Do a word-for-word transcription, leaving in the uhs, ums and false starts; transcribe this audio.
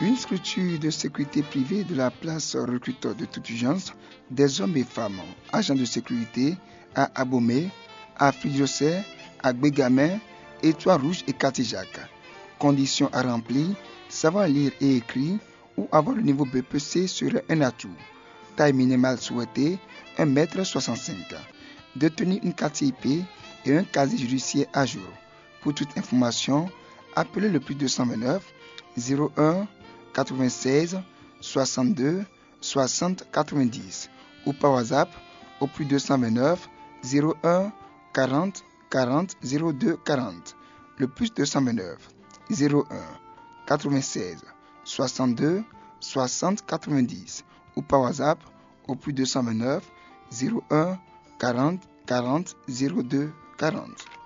Une structure de sécurité privée de la place recrute de toute urgence des hommes et femmes, agents de sécurité à Abomey, à Frijosset, à Bégamin, Étoile-Rouge et Quartier-Jacques. Conditions à remplir, savoir lire et écrire ou avoir le niveau B P C serait un atout. Taille minimale souhaitée, un mètre soixante-cinq. Détenir une carte I P et un casier judiciaire à jour. Pour toute information, appelez le plus deux cent vingt-neuf zéro un quatre-vingt-seize soixante-deux soixante quatre-vingt-dix ou par WhatsApp au plus deux cent vingt-neuf zéro un quarante quarante zéro deux quarante. Le plus deux cent vingt-neuf zéro un quatre-vingt-seize soixante-deux soixante quatre-vingt-dix ou par WhatsApp au plus deux cent vingt-neuf zéro un quarante quarante zéro deux quarante.